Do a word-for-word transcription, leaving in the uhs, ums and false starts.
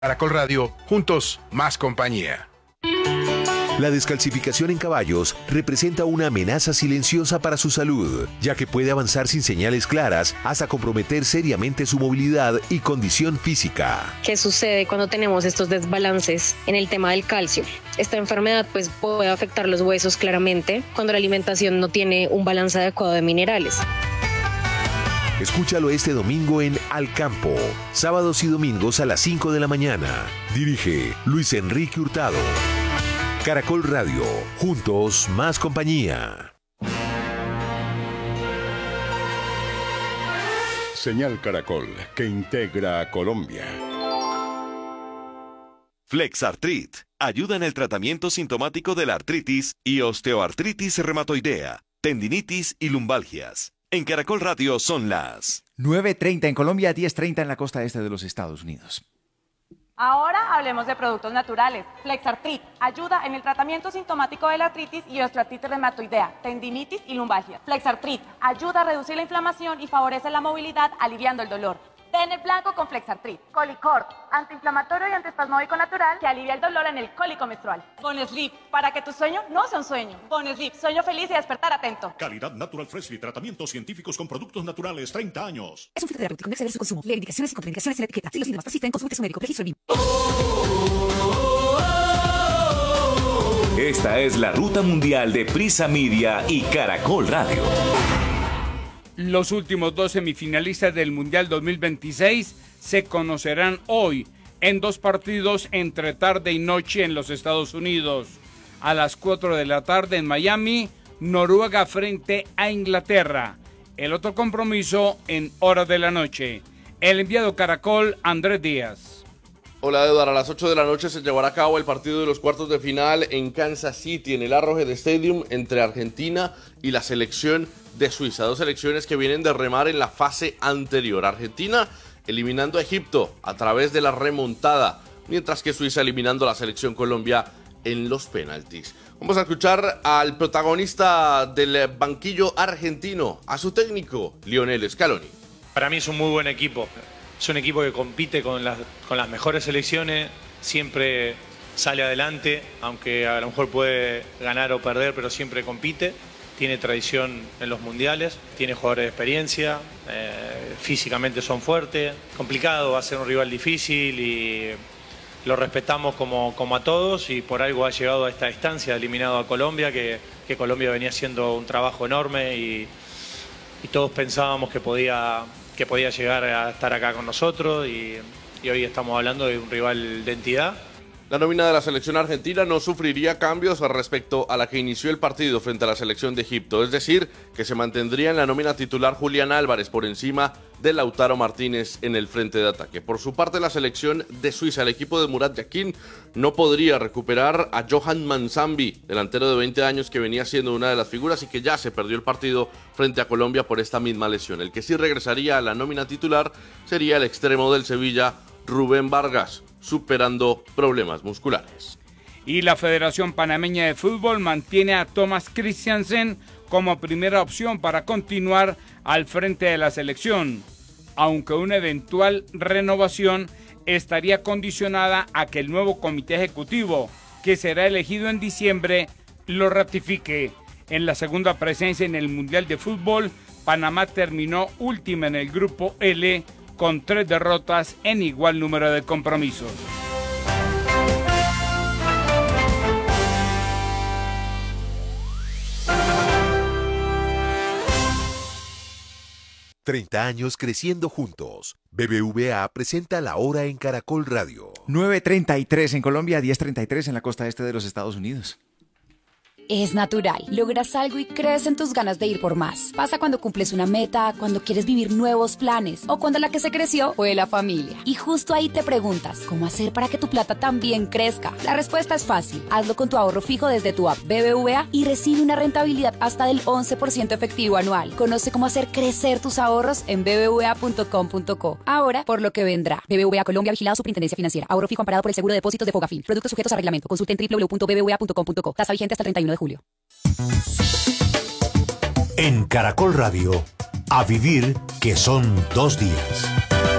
Caracol Radio, juntos, más compañía. La descalcificación en caballos representa una amenaza silenciosa para su salud, ya que puede avanzar sin señales claras hasta comprometer seriamente su movilidad y condición física. ¿Qué sucede cuando tenemos estos desbalances en el tema del calcio? Esta enfermedad pues, puede afectar los huesos claramente cuando la alimentación no tiene un balance adecuado de minerales. Escúchalo este domingo en Al Campo, sábados y domingos a las cinco de la mañana. Dirige Luis Enrique Hurtado. Caracol Radio, juntos más compañía. Señal Caracol, que integra a Colombia. Flexartrit ayuda en el tratamiento sintomático de la artritis y osteoartritis reumatoidea, tendinitis y lumbalgias. En Caracol Radio son las nueve treinta en Colombia, diez treinta en la costa este de los Estados Unidos. Ahora hablemos de productos naturales. Flexartrit ayuda en el tratamiento sintomático de la artritis y osteoartritis reumatoidea, tendinitis y lumbalgia. Flexartrit ayuda a reducir la inflamación y favorece la movilidad, aliviando el dolor. Ten el blanco con Flexartrit. Colicort, antiinflamatorio y antiespasmódico natural que alivia el dolor en el cólico menstrual. Bonesleep, para que tu sueño no sea un sueño. Bonesleep, sueño feliz y despertar atento. Calidad Natural Freshly, tratamientos científicos con productos naturales, treinta años. Es un filtro terapéutico, no exceder su consumo. Lee indicaciones y contraindicaciones en la etiqueta. Si los síntomas persisten, consulte a su médico. Registro B I M. Esta es la ruta mundial de Prisa Media y Caracol Radio. Los últimos dos semifinalistas del Mundial dos mil veintiséis se conocerán hoy en dos partidos entre tarde y noche en los Estados Unidos. A las cuatro de la tarde en Miami, Noruega frente a Inglaterra. El otro compromiso en horas de la noche. El enviado Caracol, Andrés Díaz. Hola Eduardo, a las ocho de la noche se llevará a cabo el partido de los cuartos de final en Kansas City, en el Arrowhead Stadium, entre Argentina y la selección de Suiza. Dos selecciones que vienen de remar en la fase anterior. Argentina eliminando a Egipto a través de la remontada, mientras que Suiza eliminando a la selección Colombia en los penaltis. Vamos a escuchar al protagonista del banquillo argentino, a su técnico, Lionel Scaloni. Para mí es un muy buen equipo. Es un equipo que compite con las, con las mejores selecciones, siempre sale adelante, aunque a lo mejor puede ganar o perder, pero siempre compite. Tiene tradición en los mundiales, tiene jugadores de experiencia, eh, físicamente son fuertes. Complicado, va a ser un rival difícil y lo respetamos como, como a todos, y por algo ha llegado a esta instancia, eliminado a Colombia, que, que Colombia venía haciendo un trabajo enorme y, y todos pensábamos que podía... que podía llegar a estar acá con nosotros y, y hoy estamos hablando de un rival de entidad. La nómina de la selección argentina no sufriría cambios respecto a la que inició el partido frente a la selección de Egipto, es decir, que se mantendría en la nómina titular Julián Álvarez por encima de Lautaro Martínez en el frente de ataque. Por su parte, la selección de Suiza, el equipo de Murat Yakin, no podría recuperar a Johan Manzambi, delantero de veinte años que venía siendo una de las figuras y que ya se perdió el partido frente a Colombia por esta misma lesión. El que sí regresaría a la nómina titular sería el extremo del Sevilla, Rubén Vargas, superando problemas musculares. Y la Federación Panameña de Fútbol mantiene a Thomas Christiansen como primera opción para continuar al frente de la selección, aunque una eventual renovación estaría condicionada a que el nuevo comité ejecutivo, que será elegido en diciembre, lo ratifique. En la segunda presencia en el Mundial de Fútbol, Panamá terminó última en el grupo L con tres derrotas en igual número de compromisos. treinta años creciendo juntos. B B V A presenta La Hora en Caracol Radio. nueve treinta y tres en Colombia, diez treinta y tres en la costa este de los Estados Unidos. Es natural. Logras algo y crees en tus ganas de ir por más. Pasa cuando cumples una meta, cuando quieres vivir nuevos planes o cuando la que se creció fue la familia. Y justo ahí te preguntas, ¿cómo hacer para que tu plata también crezca? La respuesta es fácil. Hazlo con tu ahorro fijo desde tu app B B V A y recibe una rentabilidad hasta del once por ciento efectivo anual. Conoce cómo hacer crecer tus ahorros en b b v a punto com punto co. Ahora, por lo que vendrá. B B V A Colombia, vigilado Superintendencia Financiera. Ahorro fijo amparado por el seguro de depósitos de Fogafín. Productos sujetos a reglamento. Consulte en w w w punto b b v a punto com punto co. Tasa vigente hasta el treinta y uno de julio. En Caracol Radio, a vivir que son dos días.